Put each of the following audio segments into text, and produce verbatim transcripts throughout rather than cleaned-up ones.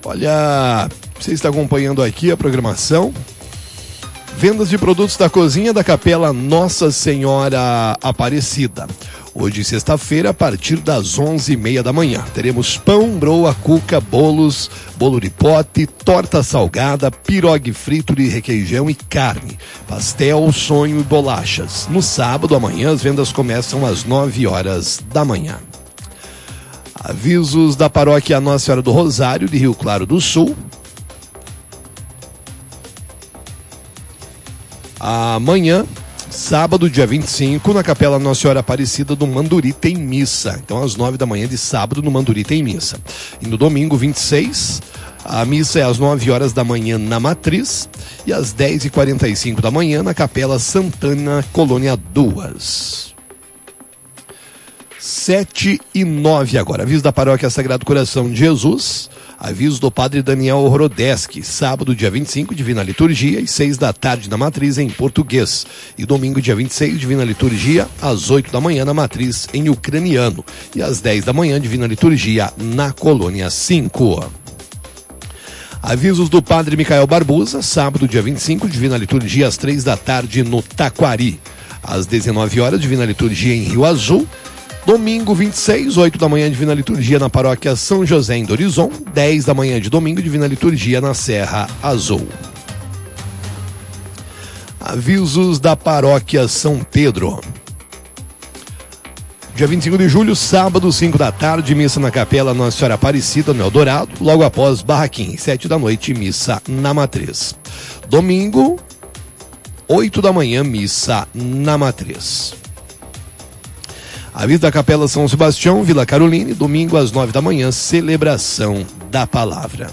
Olha, você está acompanhando aqui a programação. Vendas de produtos da cozinha da Capela Nossa Senhora Aparecida. Hoje, sexta-feira, a partir das onze e meia da manhã. Teremos pão, broa, cuca, bolos, bolo de pote, torta salgada, pirogue frito de requeijão e carne, pastel, sonho e bolachas. No sábado, amanhã, as vendas começam às nove horas da manhã. Avisos da paróquia Nossa Senhora do Rosário, de Rio Claro do Sul. Amanhã, sábado, dia vinte e cinco, na Capela Nossa Senhora Aparecida do Manduri tem missa. Então, às nove da manhã de sábado, no Manduri tem missa. E no domingo, vinte e seis, a missa é às nove horas da manhã na Matriz e às dez e quarenta e cinco da manhã na Capela Santana, Colônia duas. sete e nove agora. Aviso da Paróquia Sagrado Coração de Jesus. Aviso do Padre Daniel Hrodeski. Sábado, dia vinte e cinco, Divina Liturgia, às seis da tarde na Matriz, em português. E domingo, dia vinte e seis, Divina Liturgia, às oito da manhã na Matriz, em ucraniano. E às dez da manhã, Divina Liturgia, na Colônia cinco. Avisos do Padre Micael Barbosa. Sábado, dia vinte e cinco, Divina Liturgia, às três da tarde, no Taquari. Às dezenove horas, Divina Liturgia, em Rio Azul. Domingo vinte e seis, oito da manhã, Divina Liturgia na Paróquia São José em Dorizon, dez da manhã de domingo, Divina Liturgia na Serra Azul. Avisos da Paróquia São Pedro. Dia vinte e cinco de julho, sábado, cinco da tarde, missa na Capela Nossa Senhora Aparecida, no Eldorado, logo após Barraquim, sete da noite, missa na Matriz. Domingo, oito da manhã, missa na Matriz. Aviso da Capela São Sebastião, Vila Caroline, domingo às nove da manhã, celebração da palavra.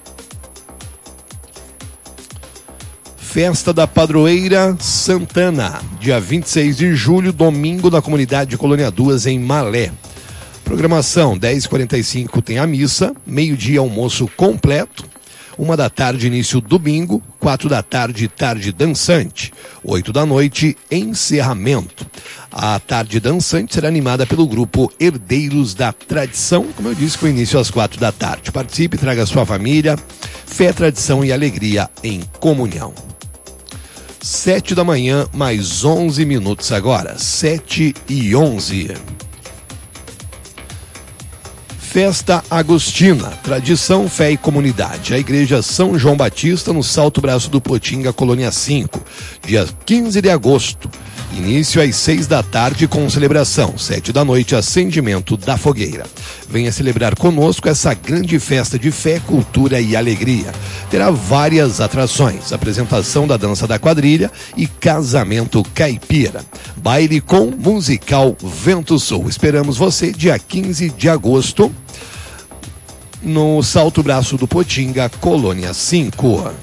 Festa da Padroeira Santana, dia vinte e seis de julho, domingo, na comunidade de Colônia duas, em Malé. Programação, dez e quarenta e cinco tem a missa, meio-dia almoço completo. Uma da tarde, início domingo, quatro da tarde, tarde dançante, oito da noite, encerramento. A tarde dançante será animada pelo grupo Herdeiros da Tradição, como eu disse, com início às quatro da tarde. Participe, traga sua família, fé, tradição e alegria em comunhão. Sete da manhã, mais onze minutos agora, sete e onze. Festa Agostina, tradição, fé e comunidade. A Igreja São João Batista, no Salto Braço do Potinga, Colônia cinco, dia quinze de agosto. Início às seis da tarde com celebração, sete da noite, acendimento da fogueira. Venha celebrar conosco essa grande festa de fé, cultura e alegria. Terá várias atrações, apresentação da dança da quadrilha e casamento caipira. Baile com musical Vento Sul. Esperamos você dia quinze de agosto no Salto Braço do Potinga, Colônia cinco.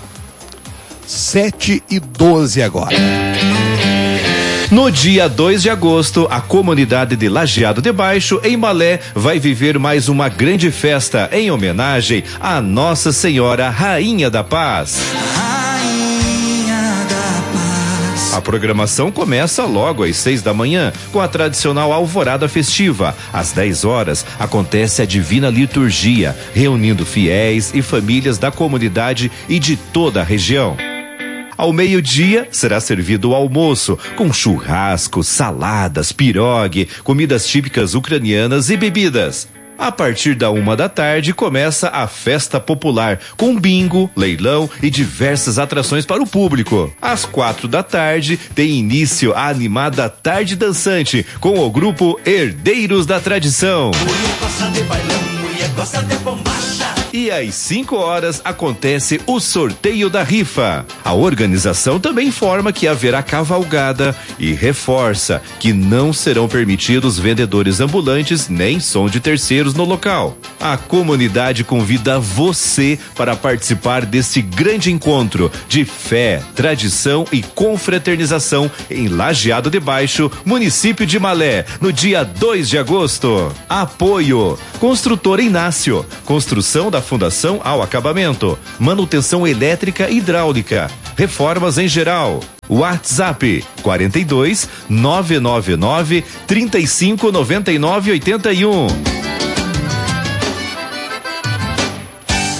sete e doze agora. No dia dois de agosto, a comunidade de Lajeado de Baixo, em Malé, vai viver mais uma grande festa em homenagem à Nossa Senhora Rainha da Paz. Rainha da Paz. A programação começa logo às seis da manhã, com a tradicional alvorada festiva. Às dez horas, acontece a Divina Liturgia, reunindo fiéis e famílias da comunidade e de toda a região. Ao meio-dia, será servido o almoço, com churrasco, saladas, pirogue, comidas típicas ucranianas e bebidas. A partir da uma da tarde, começa a festa popular, com bingo, leilão e diversas atrações para o público. Às quatro da tarde, tem início a animada Tarde Dançante, com o grupo Herdeiros da Tradição. Mulher gosta de bailão, mulher gosta de bombacha. E às cinco horas acontece o sorteio da rifa. A organização também informa que haverá cavalgada e reforça que não serão permitidos vendedores ambulantes nem som de terceiros no local. A comunidade convida você para participar desse grande encontro de fé, tradição e confraternização em Lajeado de Baixo, município de Malé, no dia dois de agosto. Apoio: Construtora Inácio, construção da fundação ao acabamento, manutenção elétrica e hidráulica, reformas em geral. WhatsApp quarenta e dois, nove nove nove, trinta e cinco, noventa e nove, oitenta e um.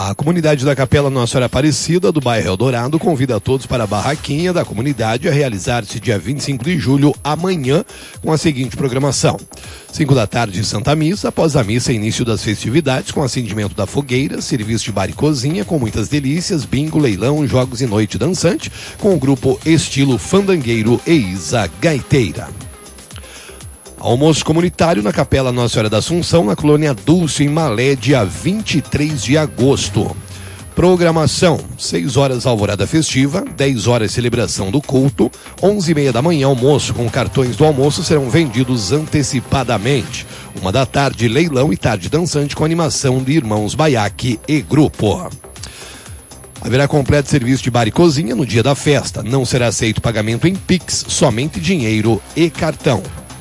A comunidade da Capela Nossa Senhora Aparecida, do bairro Eldorado, convida a todos para a barraquinha da comunidade a realizar-se dia vinte e cinco de julho, amanhã, com a seguinte programação. cinco da tarde, Santa Missa. Após a missa, início das festividades, com acendimento da fogueira, serviço de bar e cozinha, com muitas delícias, bingo, leilão, jogos e noite dançante, com o grupo Estilo Fandangueiro e Isa Gaiteira. Almoço comunitário na Capela Nossa Senhora da Assunção, na Colônia Dulce, em Malé, dia vinte e três de agosto. Programação: seis horas alvorada festiva, dez horas celebração do culto, onze e meia da manhã almoço, com cartões do almoço serão vendidos antecipadamente. Uma da tarde leilão e tarde dançante com animação de Irmãos Baiaque e grupo. Haverá completo serviço de bar e cozinha no dia da festa. Não será aceito pagamento em Pix, somente dinheiro e cartão.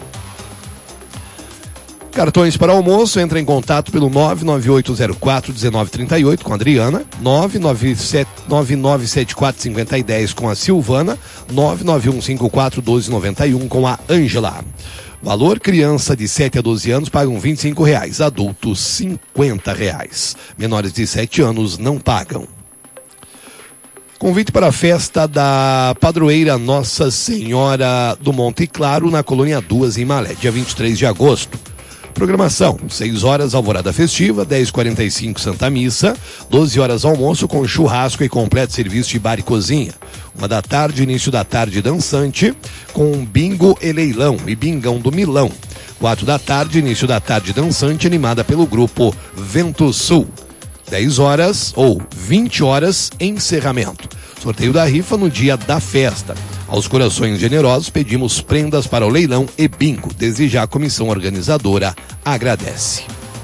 Cartões para almoço, entra em contato pelo nove nove oito zero quatro um nove três oito com a Adriana, nove nove nove sete quatro cinco zero um zero com a Silvana, nove nove um cinco quatro um dois nove um com a Ângela. Valor: criança de sete a doze anos pagam vinte e cinco reais, adultos cinquenta reais. Menores de sete anos não pagam. Convite para a festa da padroeira Nossa Senhora do Monte Claro, na Colônia Duas, em Malé, dia vinte e três de agosto. Programação: seis horas alvorada festiva, dez e quarenta e cinco Santa Missa, doze horas almoço com churrasco e completo serviço de bar e cozinha. Uma da tarde, início da tarde dançante, com bingo e leilão e bingão do Milão. Quatro da tarde, início da tarde dançante, animada pelo grupo Vento Sul. dez horas ou vinte horas, encerramento. Sorteio da rifa no dia da festa. Aos corações generosos pedimos prendas para o leilão e bingo. Desde já a comissão organizadora agradece.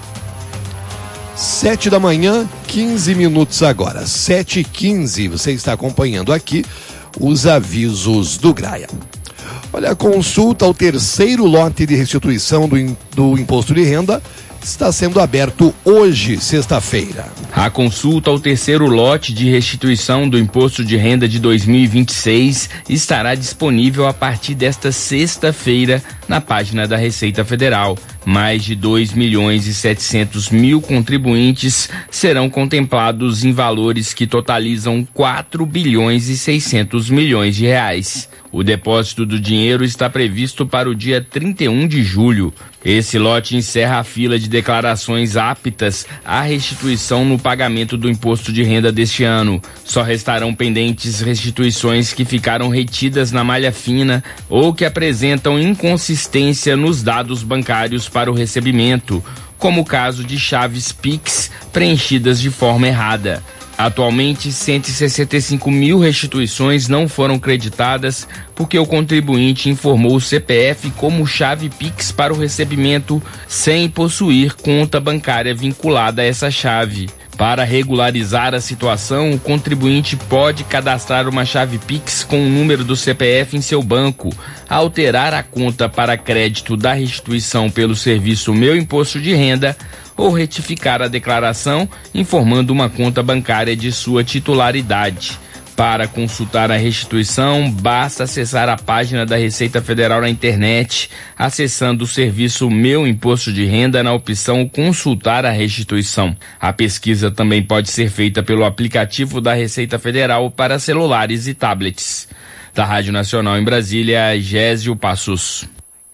Sete da manhã, quinze minutos agora. Sete e quinze, você está acompanhando aqui os avisos do Graia. Olha, a consulta ao terceiro lote de restituição do, do imposto de renda está sendo aberto hoje, sexta-feira. A consulta ao terceiro lote de restituição do Imposto de Renda de dois mil e vinte e seis estará disponível a partir desta sexta-feira na página da Receita Federal. Mais de dois milhões e setecentos mil contribuintes serão contemplados em valores que totalizam quatro bilhões e seiscentos milhões de reais. O depósito do dinheiro está previsto para o dia trinta e um de julho. Esse lote encerra a fila de declarações aptas à restituição no pagamento do imposto de renda deste ano. Só restarão pendentes restituições que ficaram retidas na malha fina ou que apresentam inconsistência nos dados bancários para o recebimento, como o caso de chaves Pix preenchidas de forma errada. Atualmente, cento e sessenta e cinco mil restituições não foram creditadas porque o contribuinte informou o C P F como chave Pix para o recebimento sem possuir conta bancária vinculada a essa chave. Para regularizar a situação, o contribuinte pode cadastrar uma chave Pix com o número do C P F em seu banco, alterar a conta para crédito da restituição pelo serviço Meu Imposto de Renda ou retificar a declaração informando uma conta bancária de sua titularidade. Para consultar a restituição, basta acessar a página da Receita Federal na internet, acessando o serviço Meu Imposto de Renda na opção Consultar a Restituição. A pesquisa também pode ser feita pelo aplicativo da Receita Federal para celulares e tablets. Da Rádio Nacional em Brasília, Gésio Passos.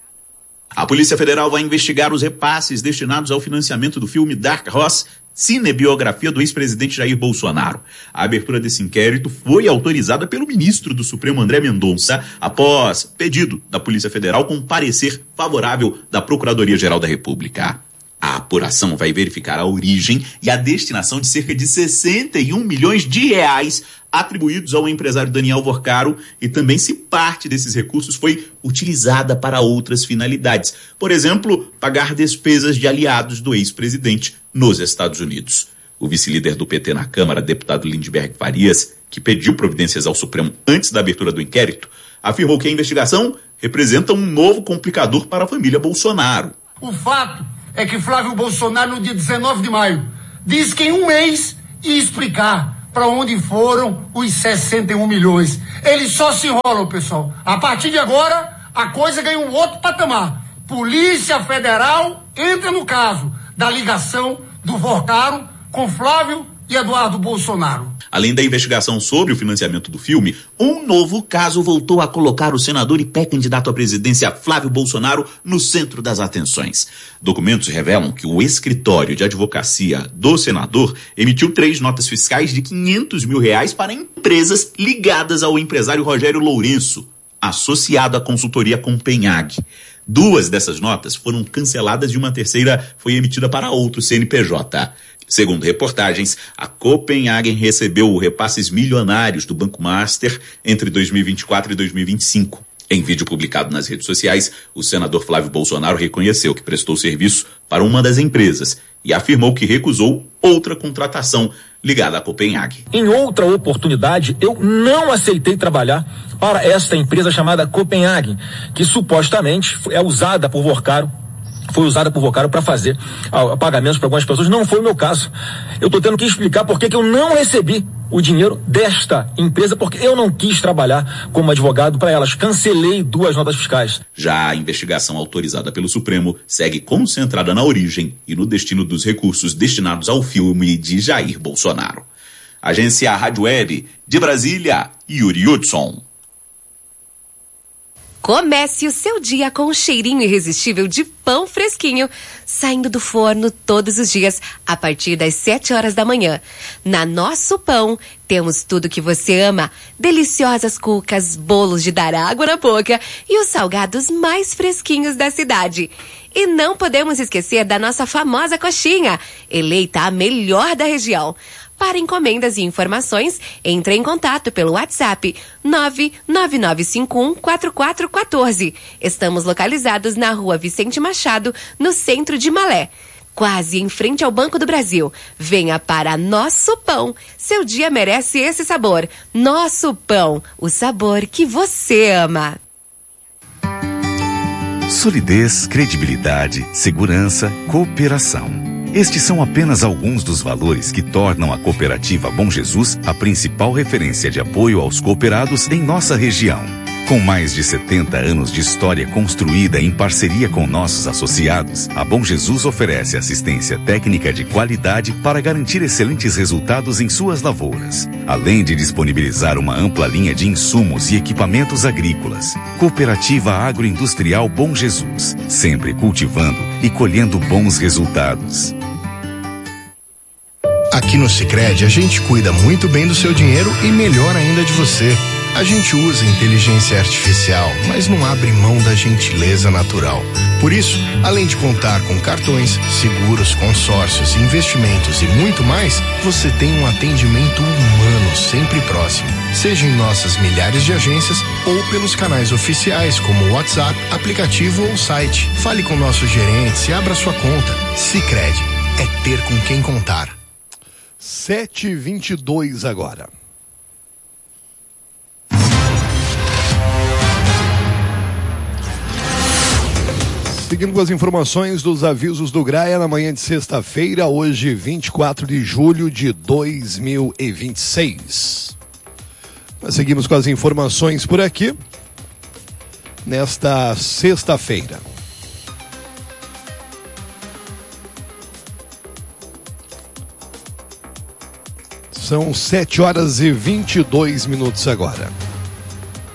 A Polícia Federal vai investigar os repasses destinados ao financiamento do filme Dark Horse, cinebiografia do ex-presidente Jair Bolsonaro. A abertura desse inquérito foi autorizada pelo ministro do Supremo, André Mendonça, após pedido da Polícia Federal com parecer favorável da Procuradoria-Geral da República. A apuração vai verificar a origem e a destinação de cerca de sessenta e um milhões de reais atribuídos ao empresário Daniel Vorcaro e também se parte desses recursos foi utilizada para outras finalidades. Por exemplo, pagar despesas de aliados do ex-presidente nos Estados Unidos. O vice-líder do P T na Câmara, deputado Lindbergh Farias, que pediu providências ao Supremo antes da abertura do inquérito, afirmou que a investigação representa um novo complicador para a família Bolsonaro. O fato é que Flávio Bolsonaro, no dia dezenove de maio, disse que em um mês ia explicar para onde foram os sessenta e um milhões. Eles só se enrolam, pessoal. A partir de agora, a coisa ganha um outro patamar. Polícia Federal entra no caso da ligação do Vorcaro com Flávio e Eduardo Bolsonaro. Além da investigação sobre o financiamento do filme, um novo caso voltou a colocar o senador e pré-candidato à presidência Flávio Bolsonaro no centro das atenções. Documentos revelam que o escritório de advocacia do senador emitiu três notas fiscais de quinhentos mil reais para empresas ligadas ao empresário Rogério Lourenço, associado à consultoria Copenhague. Duas dessas notas foram canceladas e uma terceira foi emitida para outro C N P J. Segundo reportagens, a Copenhagen recebeu repasses milionários do Banco Master entre dois mil e vinte e quatro e dois mil e vinte e cinco. Em vídeo publicado nas redes sociais, o senador Flávio Bolsonaro reconheceu que prestou serviço para uma das empresas e afirmou que recusou outra contratação ligada à Copenhagen. Em outra oportunidade, eu não aceitei trabalhar para esta empresa chamada Copenhagen, que supostamente é usada por Vocaro, foi usada por Vocaro para fazer ah, pagamentos para algumas pessoas. Não foi o meu caso. Eu estou tendo que explicar por que que eu não recebi o dinheiro desta empresa, porque eu não quis trabalhar como advogado para elas. Cancelei duas notas fiscais. Já a investigação autorizada pelo Supremo segue concentrada na origem e no destino dos recursos destinados ao filme de Jair Bolsonaro. Agência Rádio Web de Brasília, Yuri Hudson. Comece o seu dia com um cheirinho irresistível de pão fresquinho, saindo do forno todos os dias a partir das sete horas da manhã. Na Nosso Pão, temos tudo que você ama, deliciosas cucas, bolos de dar água na boca e os salgados mais fresquinhos da cidade. E não podemos esquecer da nossa famosa coxinha, eleita a melhor da região. Para encomendas e informações, entre em contato pelo WhatsApp nove nove nove cinco um quatro quatro um quatro. Estamos localizados na Rua Vicente Machado, no centro de Malé, quase em frente ao Banco do Brasil. Venha para Nosso Pão. Seu dia merece esse sabor. Nosso Pão, o sabor que você ama. Solidez, credibilidade, segurança, cooperação. Estes são apenas alguns dos valores que tornam a Cooperativa Bom Jesus a principal referência de apoio aos cooperados em nossa região. Com mais de setenta anos de história construída em parceria com nossos associados, a Bom Jesus oferece assistência técnica de qualidade para garantir excelentes resultados em suas lavouras, além de disponibilizar uma ampla linha de insumos e equipamentos agrícolas. Cooperativa Agroindustrial Bom Jesus, sempre cultivando e colhendo bons resultados. Aqui no Sicredi a gente cuida muito bem do seu dinheiro e melhor ainda de você. A gente usa inteligência artificial, mas não abre mão da gentileza natural. Por isso, além de contar com cartões, seguros, consórcios, investimentos e muito mais, você tem um atendimento humano sempre próximo. Seja em nossas milhares de agências ou pelos canais oficiais como o WhatsApp, aplicativo ou site. Fale com nossos gerentes e abra sua conta. Sicredi é ter com quem contar. sete e vinte e dois agora. Seguindo com as informações dos avisos do Graia na manhã de sexta-feira, hoje vinte e quatro de julho de dois mil e vinte e seis. Nós seguimos com as informações por aqui, nesta sexta-feira. São sete horas e vinte e dois minutos agora.